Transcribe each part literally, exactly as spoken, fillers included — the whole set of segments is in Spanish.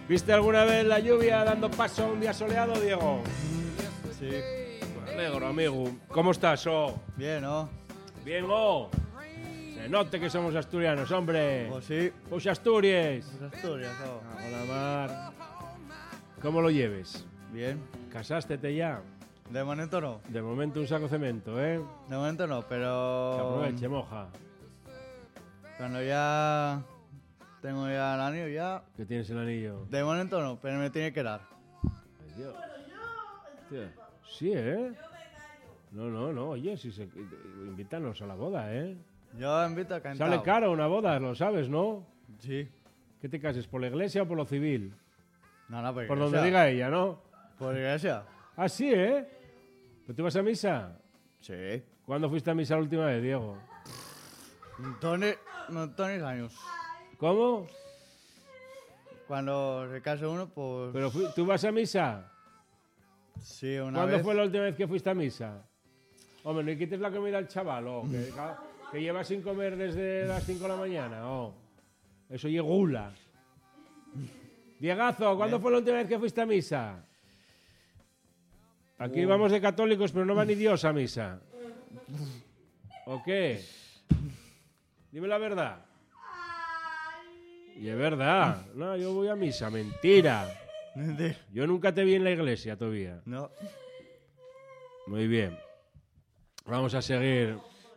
¿Viste alguna vez la lluvia dando paso a un día soleado, Diego? Sí. Me alegro, amigo. ¿Cómo estás, oh? Bien, ¿no? Bien, oh. Se note que somos asturianos, hombre. Pues sí. Pues Asturias. Pues Asturias, ¿no? Ah, hola, Mar. ¿Cómo lo lleves? Bien. ¿Casástete ya? De momento no. De momento un saco de cemento, ¿eh? De momento no, Que pero... aproveche, moja. Cuando ya... Tengo ya el anillo, ya... Que tienes el anillo. De momento no, pero me tiene que dar. Ay, Dios. Hostia. Sí, ¿eh? No, no, no. Oye, si se... invítanos a la boda, ¿eh? Yo invito a cantar. Sale caro una boda, lo sabes, ¿no? Sí. ¿Qué te cases, por la iglesia o por lo civil? No, no, por Por iglesia. donde diga ella, ¿no? Por iglesia. Ah, sí, ¿eh? ¿Pero tú vas a misa? Sí. ¿Cuándo fuiste a misa la última vez, Diego? Montones, montones años. ¿Cómo? Cuando se casa uno, pues... ¿Pero fui- tú vas a misa? Sí, una ¿Cuándo vez. fue la última vez que fuiste a misa? Hombre, no le quites la comida al chaval, oh, que, que lleva sin comer desde las cinco de la mañana, oh. Eso es gula. Diegazo, ¿cuándo fue la última vez que fuiste a misa? Aquí Uh. vamos de católicos, pero no va ni Dios a misa. ¿O qué? Dime la verdad. Y es verdad. No, yo voy a misa. Mentira. Yo nunca te vi en la iglesia todavía. No. Muy bien. Vamos a seguir.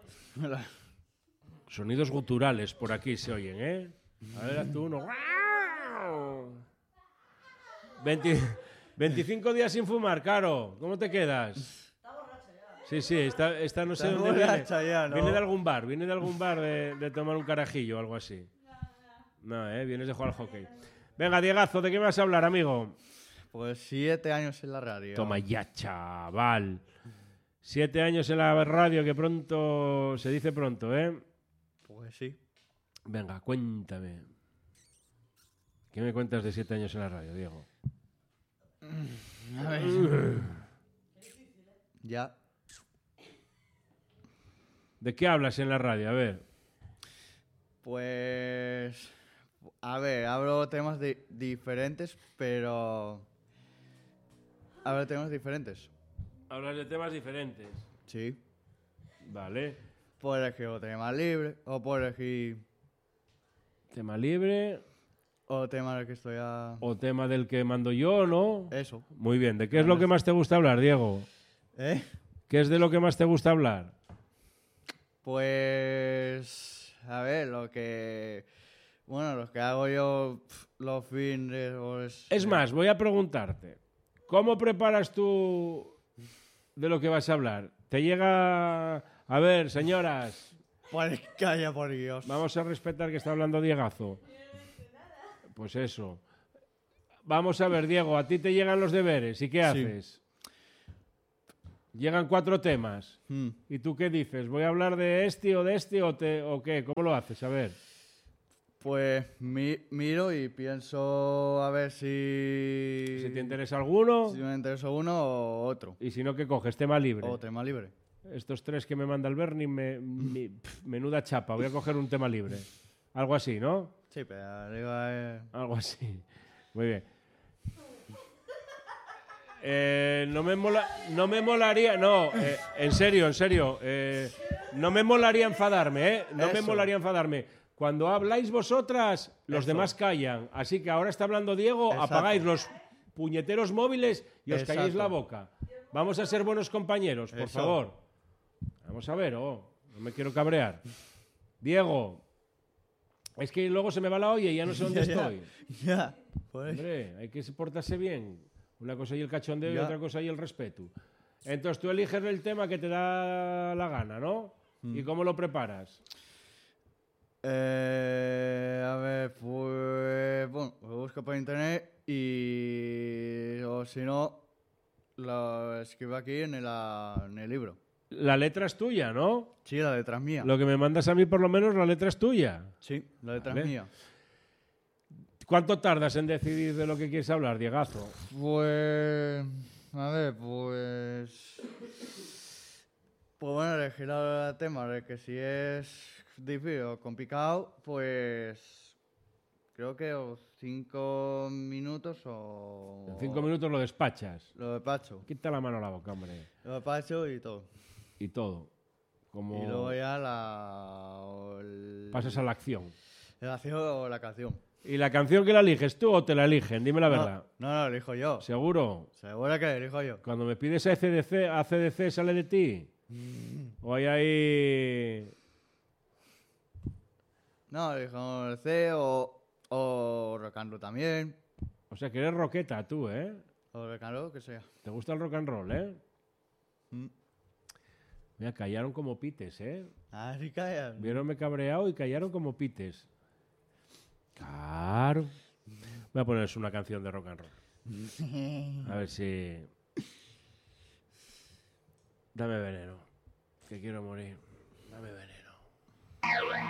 Sonidos guturales por aquí se oyen, ¿eh? A ver, haz tú uno. veinte veinticinco días sin fumar, Caro. ¿Cómo te quedas? Sí, sí, esta, esta no sé Está dónde viene. borracha ya, ¿no? Viene de algún bar, viene de algún bar de, de tomar un carajillo o algo así. No, ¿eh? Vienes de jugar al hockey. Venga, Diegazo, ¿de qué me vas a hablar, amigo? Pues siete años en la radio. Toma ya, chaval. Siete años en la radio, que pronto... Se dice pronto, ¿eh? Pues sí. Venga, cuéntame. ¿Qué me cuentas de siete años en la radio, Diego? A ver. Ya. ¿De qué hablas en la radio? A ver. Pues... A ver, hablo temas di- diferentes, pero... Hablo temas diferentes. Hablas de temas diferentes. Sí. Vale. Puedo elegir o tema libre, o puedo elegir... Tema libre O tema del que estoy a... o tema del que mando yo, ¿no? Eso. Muy bien. ¿De qué es lo que más te gusta hablar, Diego? ¿Eh? ¿Qué es de lo que más te gusta hablar? Pues... A ver, lo que... Bueno, lo que hago yo pf, los fines o es... Es más, voy a preguntarte. ¿Cómo preparas tú de lo que vas a hablar? ¿Te llega... A ver, señoras, Pues calla, por Dios. vamos a respetar que está hablando Diegazo. Pues eso. Vamos a ver, Diego, a ti te llegan los deberes. ¿Y qué haces? Llegan cuatro temas. Hmm. ¿Y tú qué dices? ¿Voy a hablar de este o de este o, te, o qué? ¿Cómo lo haces? A ver. Pues mi- miro y pienso a ver si... Si te interesa alguno Si me interesa uno o otro. y si no, ¿qué coges? Tema libre. O tema libre. Estos tres que me manda el Bernie, me, mi- pf, menuda chapa. Voy a coger un tema libre. Algo así, ¿no? Sí, pero arriba es... Algo así. Muy bien. Eh, no me mola, no me molaría, no, eh, en serio, en serio, eh, no me molaría enfadarme, ¿eh? No me Eso. molaría enfadarme. Cuando habláis vosotras, los Eso. demás callan. Así que ahora está hablando Diego, Exacto. apagáis los puñeteros móviles y os calláis Exacto. la boca. Vamos a ser buenos compañeros, por Eso. favor. Vamos a ver, oh, no me quiero cabrear. Diego, es que luego se me va la olla y ya no sé dónde Ya, ya. estoy. Ya. Pues... Hombre, hay que portarse bien. Una cosa y el cachondeo y Ya. otra cosa y el respeto. Entonces tú eliges el tema que te da la gana, ¿no? Mm. ¿Y cómo lo preparas? Eh, a ver, pues... Bueno, lo busco por internet y... O si no, lo escribo aquí en el, en el libro. La letra es tuya, ¿no? Sí, la letra es mía. Lo que me mandas a mí, por lo menos, la letra es tuya. Sí, la letra Vale. es mía. ¿Cuánto tardas en decidir de lo que quieres hablar, Diegazo? Pues... A ver, pues... Pues bueno, elegir el tema de que si es difícil o complicado, pues... creo que o cinco minutos o... En cinco minutos lo despachas. Lo despacho. Quita la mano a la boca, hombre. Lo despacho y todo. Y todo. Como Y luego ya la... o el- pasas a la acción. la acción o la canción. ¿Y la canción que la eliges tú o te la eligen? Dime la verdad. No, no, no, lo elijo yo. ¿Seguro? Seguro que lo elijo yo. Cuando me pides a C D C, a C D C sale de ti. O hay ahí... No, elijo el C o, o rock and roll también. O sea, que eres roqueta tú, ¿eh? O rock and roll, que sea. ¿Te gusta el rock and roll, eh? Mm. Mira, callaron como pites, ¿eh? Ah, sí, calla. Vieronme cabreado y callaron como pites. Claro. Voy a ponerles una canción de rock and roll. A ver si... Dame veneno. Que quiero morir. Dame veneno.